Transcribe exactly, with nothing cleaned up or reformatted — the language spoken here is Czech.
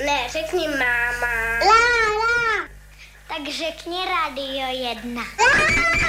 Ne, řekni máma. La, la. Tak řekni Radio jedna. La.